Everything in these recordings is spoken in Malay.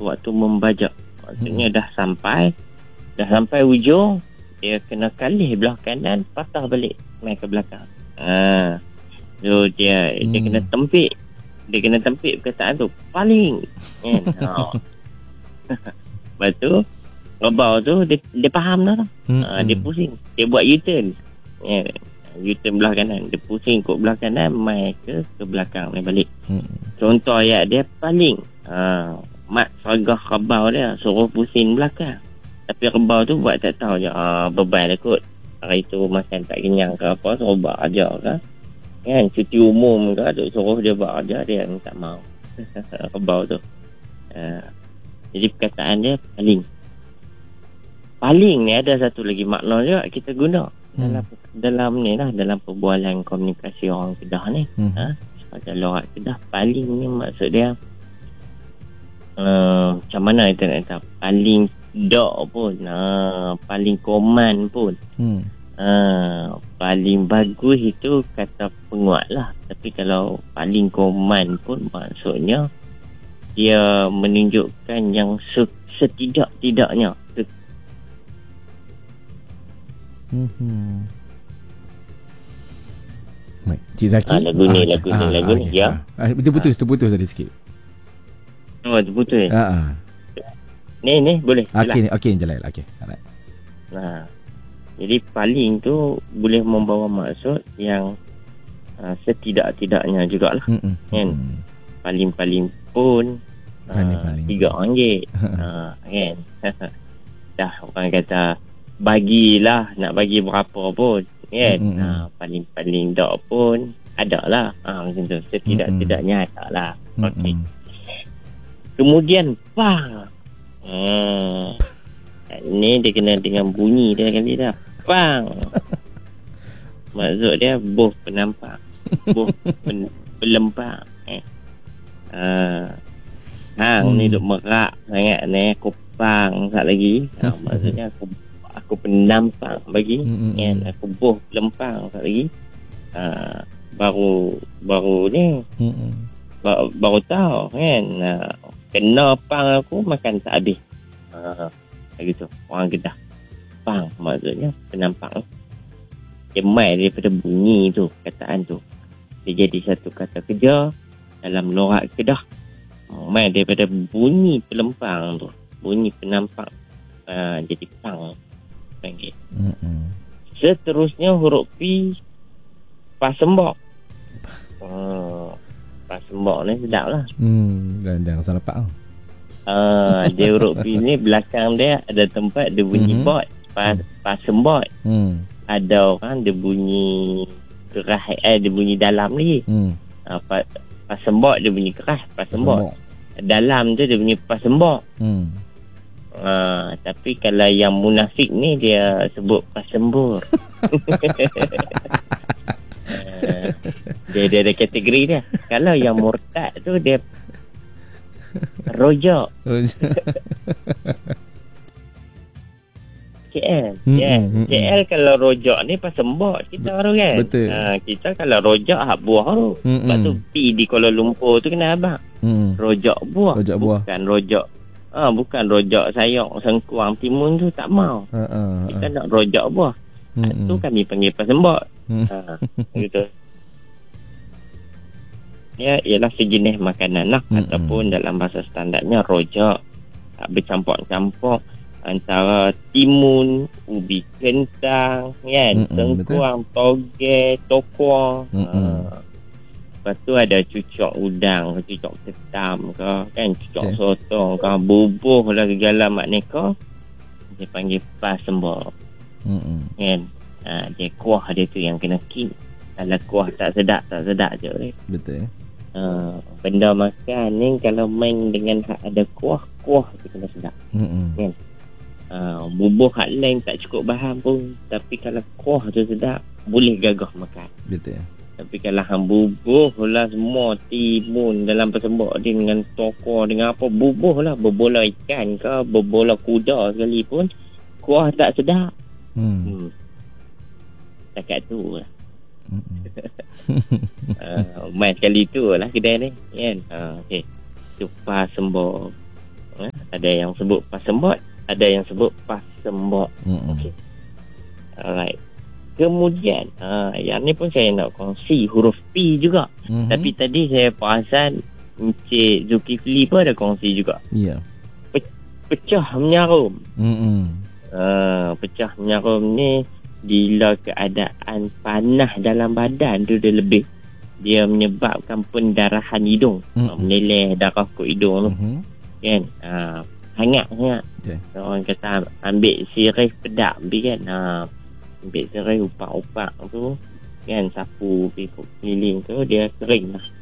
sewaktu membajak. Maksudnya dah sampai ujung, dia kena kalih belah kanan, patah balik main ke belakang. So dia kena tempik. Dia kena tempik perkataan tu, paling kan. Lepas tu Rebau tu dia faham dah. Dia pusing, dia buat U-turn. U-turn belah kanan, dia pusing kot belah kanan, main ke belakang, main balik. Contoh ayat dia paling mat sergah Rebau dia suruh pusing belakang, tapi Rebau tu buat tak tahu je, beban dia kot hari tu makan tak kenyang ke apa, suruh buat ajar ke kan, cuti umum ke, duk suruh dia buat ajar, dia yang tak mau. Rebau tu. Jadi perkataan dia paling ni ada satu lagi makna juga kita guna dalam ni lah, dalam perbualan komunikasi orang Kedah ni. Sebagai lorat Kedah, paling ni maksud dia macam mana kita nak tahu, paling dok pun, paling koman pun, paling bagus itu kata penguat lah. Tapi kalau paling koman pun maksudnya dia menunjukkan yang setidak-tidaknya. Cik Zaki, lagu ni ya. Terputus tadi sikit. Terputus. Ni boleh. Okey, jalan. Okey. Alright. Jadi paling tu boleh membawa maksud yang setidak-tidaknya jugalah. Kan? Paling pun RM3 kan. Dah orang kata bagilah, nak bagi berapa pun kan. Paling dok pun ada lah, macam tu, setidak-tidaknya ada lah. Okey. Kemudian bang, ni dia kena dengan bunyi dia kali dah, bang. Maksud dia boh penampak, boh pelempang. Hang ni duk merak sangat ni, aku pang sat lagi. Maksudnya aku penampak bagi kan, aku boh pelempang sat lagi. Baru ni baru tahu kan, kena pang aku makan tak habis. Gitu orang Kedah. Pang maksudnya penampak. Dia mai daripada bunyi tu, kataan tu, dia jadi satu kata kerja dalam lorat Kedah. Mai daripada bunyi pelempang tu, bunyi penampak, jadi pang panggil. Seterusnya huruf P, pasembok. Pasembok ni sedap lah. Jangan salah pak. Dia huruf P ni belakang dia ada tempat dia bunyi bot, pasembok. Ada orang dia bunyi keras, dia bunyi dalam lagi. Pasembok dia bunyi keras, pasembok. Dalam tu dia bunyi pasembok. Tapi kalau yang munafik ni dia sebut pasembur. Dia ada kategori dia. Kalau yang murtad tu dia rojak. KL. KL kalau rojak ni pasembok kita baru kan. Betul. Kita kalau rojak hak buah tu. Sebab tu P di Kuala Lumpur tu kena abang. Rojak buah. Bukan rojak. Bukan rojak sayang sengkuang timun tu tak mau. Kita nak rojak buah. Tu kami panggil pasembok. Gitu. Dia ialah sejenis makanan lah, ataupun dalam bahasa standardnya rojak, bercampur-campur antara timun, ubi kentang kan, sengkuang, toge, tokwa. Lepas tu ada cucuk udang, cucuk ketam ke kan, cucuk sotong ke, bubuh lah segala maknanya, dia panggil pasembok. Kan. Dia kuah dia tu yang kena keep. Kalau kuah tak sedap je. Betul. Benda makan ni kalau main dengan hak ada kuah tu kena sedap. Kan. Bubuh hak lain tak cukup bahan pun, tapi kalau kuah tu sedap, boleh gagah makan. Betul. Tapi kalau hang bubuh lah semua timun dalam pasembok dia dengan tokor dengan apa, bubuh lah, berbola ikan ke, berbola kuda sekalipun, kuah tak sedap. Takat tu lah. Main sekali tu lah kedai ni kan. Okay. Tu pasembok. Ada yang sebut pasembot, ada yang sebut pasembok. Okey. Alright. Kemudian yang ni pun saya nak kongsi huruf P juga. Tapi tadi saya perasan Encik Zulkifli pun ada kongsi juga. Ya. Pecah menyarum. Pecah menyarum ni bila keadaan panas dalam badan tu dia lebih, dia menyebabkan pendarahan hidung, meleleh darah ke hidung tu kan. Hangat okay. Orang kata ambil sirih pedap kan, ambil sirih upak-upak tu kan, sapu pergi keliling tu, dia kering lah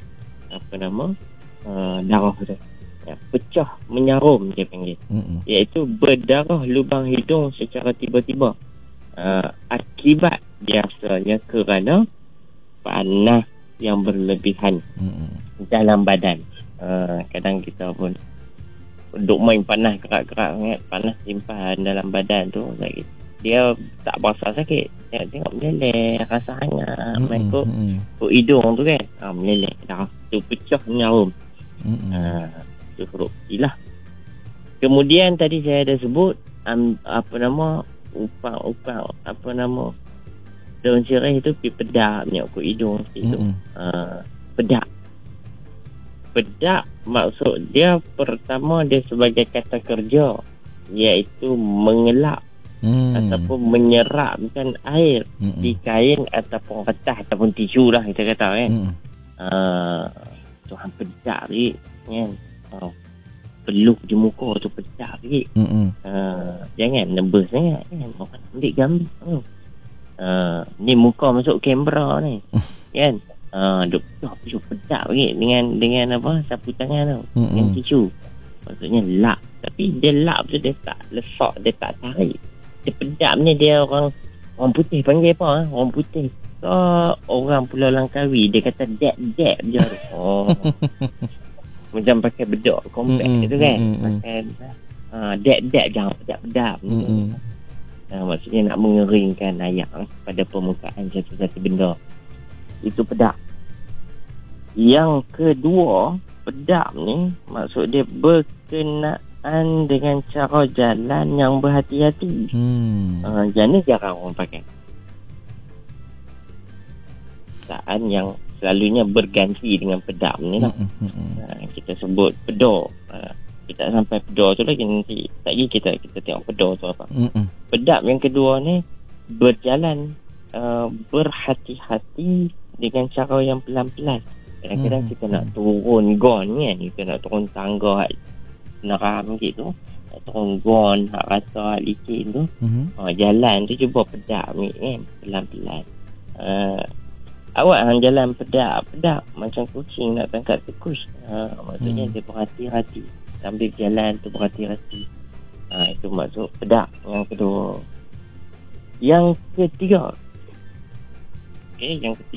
darah tu. Pecah menyarum dia panggil, iaitu berdarah lubang hidung secara tiba-tiba. Akibat biasanya kerana panas yang berlebihan dalam badan. Kadang kita pun duk main panas kerak-kerak sangat, panas simpan dalam badan tu, dia tak berasa sakit, tengok meleleh, rasa hangat, main kok hidung tu kan, meleleh darah tu, pecah menyarum. Itu huruf I lah. Kemudian tadi saya ada sebut upang daun sirih tu pergi pedap menyokok hidung tu. Pedap maksud dia pertama, dia sebagai kata kerja, iaitu mengelap ataupun menyerapkan air di kain ataupun kertas ataupun tisu lah kita kata kan. Tuhan pedap ni kan, peluh di muka tu pedap sikit. Jangan nebus sangat kan, orang ambil gambar. Ni muka masuk kamera ni kan. Duk pedap sikit dengan apa, sapu tangan tu, dengan tisu. Maksudnya lap, tapi dia lap tu dia tak lesak, dia tak tarik. Dia pedap ni, dia orang putih panggil apa? Orang putih. Orang Pulau Langkawi dia kata dab je. Macam pakai bedak compact tu kan, pakai dab jangan pedap-pedap. Maksudnya nak mengeringkan air pada permukaan satu-satu benda. Itu pedap. Yang kedua, pedap ni maksud dia berkenaan dengan cara jalan yang berhati-hati. Yang ni jarang orang pakai. Saat yang selalunya berganti dengan pedap ni lah. Kita sebut pedor. Kita sampai pedor tu lagi, nanti tak lagi kita tengok pedor tu apa. Pedap yang kedua ni berjalan berhati-hati dengan cara yang pelan-pelan. Kadang-kadang kita nak turun gon kan, kita nak turun tangga neram gitu, nak turun gon hak rasa licin tu, jalan tu cuba pedap ni kan, pelan-pelan. Awak hang jalan pedap macam kucing nak tangkap tikus. Maksudnya dia berhati-hati sambil jalan tu, berhati-hati. Itu maksud pedap yang kedua. Yang ketiga, kita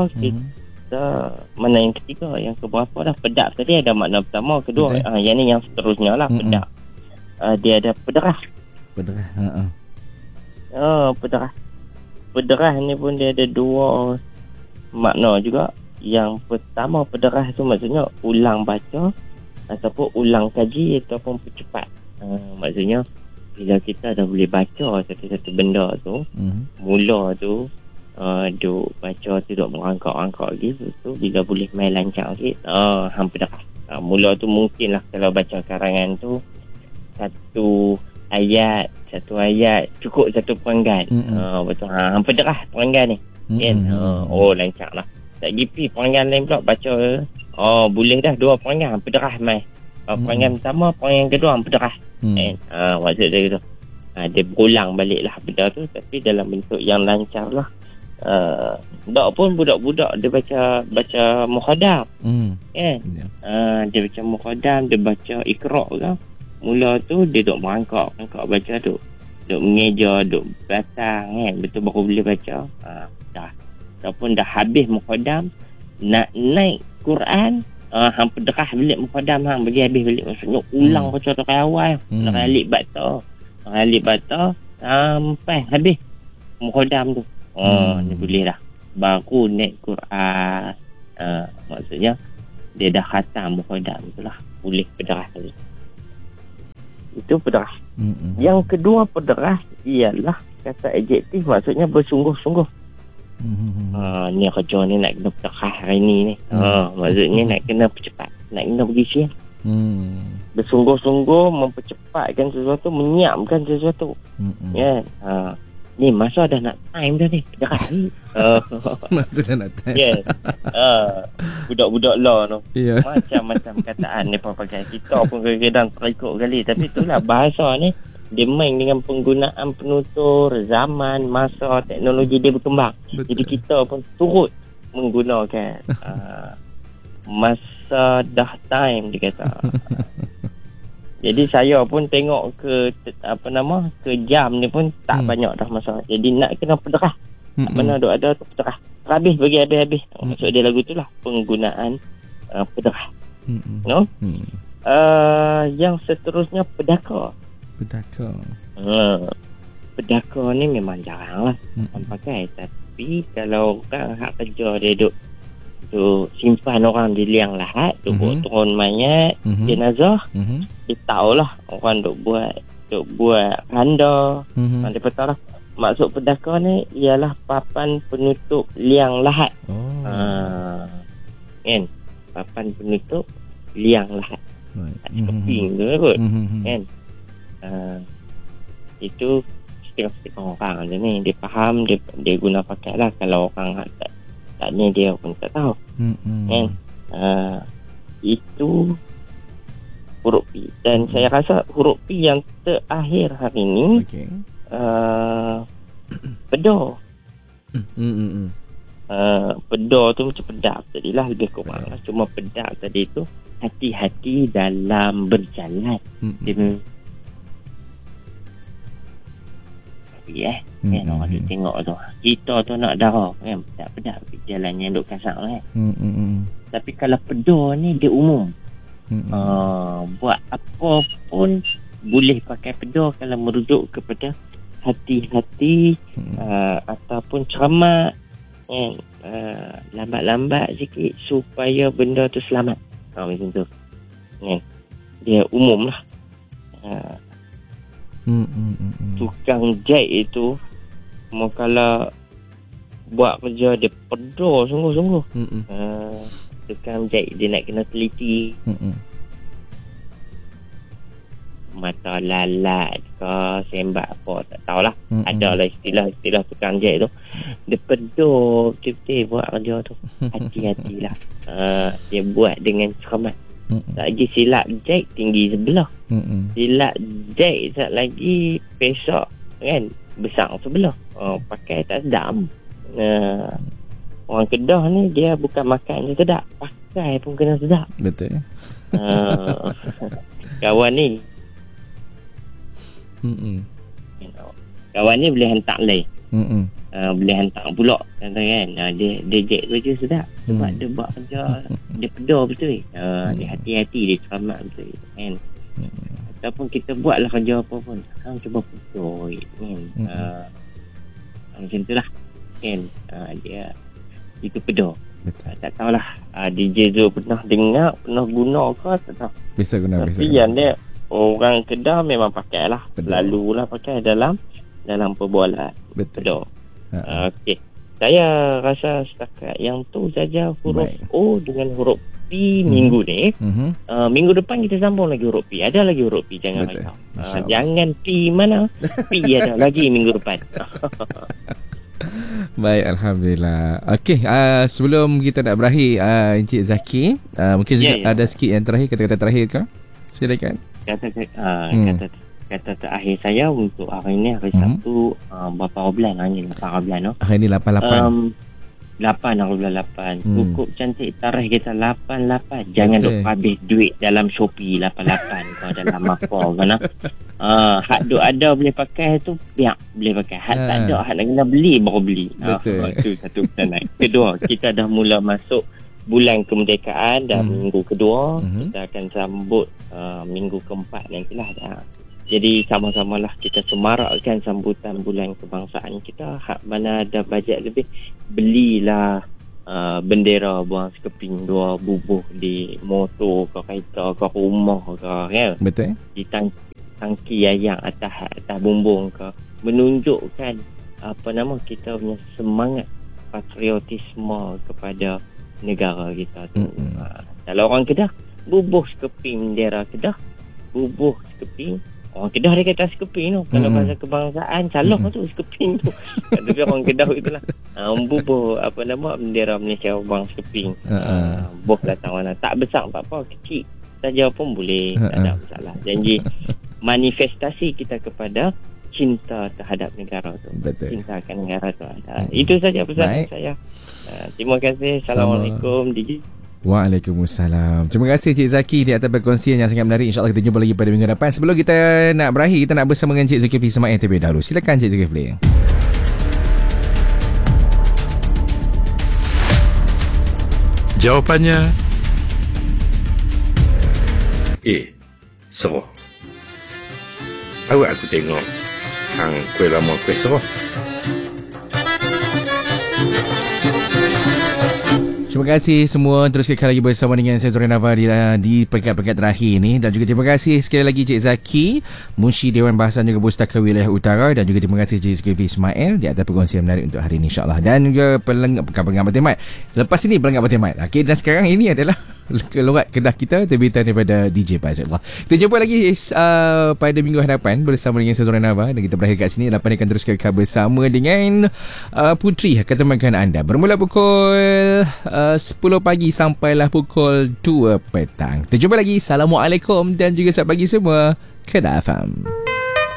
mana yang ketiga, yang keberapa dah? Pedap tadi ada makna pertama, kedua. Yang ni yang seterusnya lah. Pedap dia ada pederah. Pederah ni pun dia ada dua makna juga. Yang pertama, pederah tu maksudnya ulang baca ataupun ulang kaji ataupun percepat. Maksudnya bila kita dah boleh baca satu-satu benda tu, mula tu duk baca tu, duk merangkak-rangkak gitu tu, bila boleh main lancar sikit, hang pederah. Mula tu mungkin lah kalau baca karangan tu satu ayat cukup satu perenggan. Betul, hang pederah perenggan ni kan. Lancar lah. Tak gipi perenggan lain pula baca, boleh dah 2 perenggan, hang pederah mai. Perenggan pertama, perenggan kedua hang pederah kan. Maksud dia gitu. Dia berulang balik lah benda tu, tapi dalam bentuk yang lancar lah. Tak pun budak-budak dia baca mukhadam kan. Dia baca mukhadam, dia baca Iqra' kan. Mula tu dia duk merangkak baca tu, duk mengeja, duk batang kan, betul baru boleh baca. Dah ataupun dah habis mukhadam, nak naik Quran, hang pederah balik mukhadam, hang bagi habis balik. Maksudnya ulang baca dari awal, dari alif bata sampai habis mukhadam tu. Ni boleh dah, baru naik Quran. Maksudnya dia dah khatam mukhadam tu lah, boleh pederah tu. Itu pederas. Yang kedua pederas ialah kata adjektif, maksudnya bersungguh-sungguh. Ni kerja ni nak kena pederas hari ni. Maksudnya nak kena percepat, nak kena pergi siang. Bersungguh-sungguh mempercepatkan sesuatu, menyiapkan sesuatu. Kan? Ni masa dah nak time dah ni, pederas ni. Masa dah nak time. Yes. Budak-budak law tu. Yeah. Macam-macam kataan mereka pakai. Kita pun kadang-kadang terikut kali. Tapi itulah bahasa ni. Dia main dengan penggunaan penutur, zaman, masa, teknologi dia berkembang. Betul. Jadi kita pun turut menggunakan masa dah time dia kata. Jadi saya pun tengok ke jam ni pun tak banyak dah masa. Jadi nak kena pederas. Tak mana duk ada tu pederas. Habis bagi habis. Maksud dia lagu tu lah penggunaan pederas. No? Yang seterusnya pedaka. Pedaka ni memang jarang lah orang pakai. Tapi kalau orang hak kerja dia duk simpan orang di liang lahat, duk turun mayat, jenazah, dia tahulah orang duk buat randa. Dia tahu lah. Maksud pedaka ni ialah papan penutup liang lahat. Kan? Papan penutup liang lahat. Keping tu kot. Kan? Itu setengah orang je ni. Dia faham, dia guna pakai lah. Kalau orang tak ni dia pun tak tahu. Kan? Itu huruf P. Dan saya rasa huruf P yang terakhir hari ni pedor. Pedor tu macam pedap tadi lah, lebih kurang lah. Cuma pedap tadi tu hati-hati dalam berjalan. Kan orang duk tengok tu, kita tu nak darah kan, pedap jalan yang duk kasar kan. Tapi kalau pedor ni dia umum. Buat apa pun boleh pakai pedor kalau merujuk kepada hati-hati, ataupun cermat kan, lambat-lambat sikit supaya benda tu selamat. Macam tu kan. Dia umum lah. Tukang jahit itu kalau buat kerja dia pedor sungguh-sungguh. Tukang jahit dia nak kena teliti. Mata lalat ke sembak apa tak tahulah. Adalah istilah tukang jahit tu. Dia pedor betul-betul buat kerja tu. Hati-hatilah. Dia buat dengan cermat. Tak lagi silap jahit tinggi sebelah. Silap jahit tak lagi pesok kan besar sebelah. Pakai tak sedap. Orang Kedah ni dia bukan makan je sedap, pakai pun kena sedap. Betul. Kawan ni kawan ni boleh hantar lain. Boleh hantar pula kan. Dia jek kerja sedap sebab dia buat kerja dia pedor betul. Dia hati-hati, dia cermat betul kan. Ataupun kita buatlah kerja apa pun kan, cuba pedor kan. Macam tu lah kan. Dia itu pedor. Tak tahulah DJ Zul pernah dengar, pernah guna ke tak tahu. Bisa guna. Tapi yang dia orang Kedah memang pakai lah. Selalulah pakai dalam perbualan. Betul. Okey. Saya rasa setakat yang tu saja huruf O dengan huruf P minggu ni. Minggu depan kita sambung lagi huruf P. Ada lagi huruf P, jangan risau. Jangan P mana? P ada lagi minggu depan. Baik, Alhamdulillah. Okey, sebelum kita nak berakhir, Encik Zaki, mungkin ada sikit yang terakhir, kata-kata terakhir ke? Silakan. Kata terakhir saya untuk hari ni, hari Sabtu, berapa bulan hari ni? 8 bulan no? Hari ni 88. 8 cukup cantik tarikh kita 88. Jangan duk habis duit dalam Shopee 88 kau dalam apa kan. Hak duk ada boleh pakai tu biar boleh pakai. Hak tak ada, hak nak kena beli baru beli. Itu satu pesanan. Kedua, kita dah mula masuk bulan kemerdekaan dan minggu kedua. Kita akan sambut minggu keempat nantilah dah. Jadi sama-samalah kita semarakkan sambutan bulan kebangsaan kita. Hak mana ada bajet lebih, belilah bendera buang sekeping 2 bubuh di motor ke kereta ke rumah ke kan. Betul. tangki yang atas bumbung ke, menunjukkan kita punya semangat patriotisme kepada negara kita tu. Kalau orang Kedah bubuh sekeping bendera Kedah, bubuh sekeping. Orang Kedah dia kata sekeping tu. Kalau bahasa kebangsaan calon tu sekeping tu. Tapi orang Kedah itulah. Bubuh bendera Malaysia bang sekeping. Bubuh datang mana. Tak besar apa-apa, kecil saja pun boleh, tak ada masalah. Janji manifestasi kita kepada cinta terhadap negara tu. Betul. Cinta akan negara tu. Itu saja pesan saya. Terima kasih. Assalamualaikum DJ. Waalaikumsalam. Terima kasih Cik Zaki di atas perkongsian yang sangat menarik. InsyaAllah kita jumpa lagi pada minggu depan. Sebelum kita nak berakhir, kita nak bersama dengan Cik Zulkifli Ismail terlebih dahulu. Silakan Cik Zulkifli. Jawapannya serah. Awak aku tengok kuih lama kuih serah. Terima kasih semua. Terus sekali lagi bersama dengan saya Zorin Nava di peringkat-peringkat terakhir ni. Dan juga terima kasih sekali lagi Cik Zaki, Munshi Dewan Bahasa dan juga Pustaka Wilayah Utara. Dan juga terima kasih Cik Zulkifli Ismail di atas perkongsian menarik untuk hari ini, insyaAllah. Dan juga pelengkap bertemat. Lepas ini pelengkap bertemat. Okay, dan sekarang ini adalah Lorat Kedah kita, terbitan daripada DJ Paz. Kita jumpa lagi pada minggu hadapan bersama dengan saya Zorin Nava. Dan kita berakhir kat sini. Lepas ni akan teruskan bersama dengan Putri akan temankan anda bermula pukul 10 pagi sampailah pukul 2 petang. Kita jumpa lagi. Assalamualaikum dan juga selamat pagi semua. Kedah FM.